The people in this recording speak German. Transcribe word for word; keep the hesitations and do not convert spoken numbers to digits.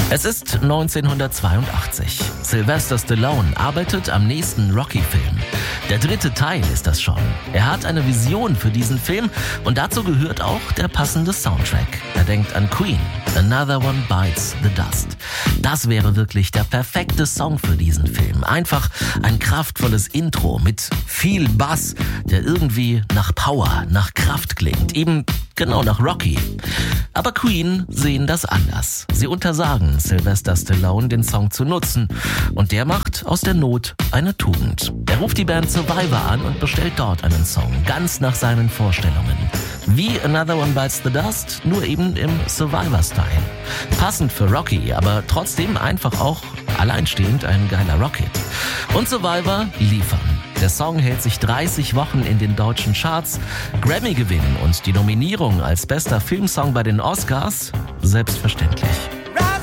Es ist neunzehnhundertzweiundachtzig. Sylvester Stallone arbeitet am nächsten Rocky-Film. Der dritte Teil ist das schon. Er hat eine Vision für diesen Film und dazu gehört auch der passende Soundtrack. Er denkt an Queen, Another One Bites the Dust. Das wäre wirklich der perfekte Song für diesen Film. Einfach ein kraftvolles Intro mit viel Bass, der irgendwie nach Power, nach Kraft klingt. Eben genau nach Rocky. Aber Queen sehen das anders. Sie untersagen Sylvester Stallone, den Song zu nutzen. Und der macht aus der Not eine Tugend. Er ruft die Band Survivor an und bestellt dort einen Song, ganz nach seinen Vorstellungen. Wie Another One Bites the Dust, nur eben im Survivor-Style. Passend für Rocky, aber trotzdem einfach auch alleinstehend ein geiler Rocket. Und Survivor liefern. Der Song hält sich dreißig Wochen in den deutschen Charts. Grammy-Gewinn und die Nominierung als bester Filmsong bei den Oscars? Selbstverständlich.